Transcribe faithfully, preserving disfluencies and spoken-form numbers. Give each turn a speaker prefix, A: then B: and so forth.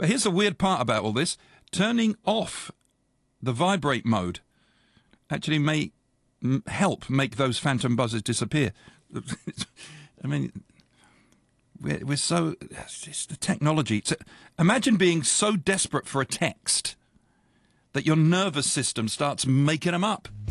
A: But here's the weird part about all this. Turning off the vibrate mode actually may m- help make those phantom buzzes disappear. I mean, we're, we're so... It's just the technology. It's, imagine being so desperate for a text that your nervous system starts making them up.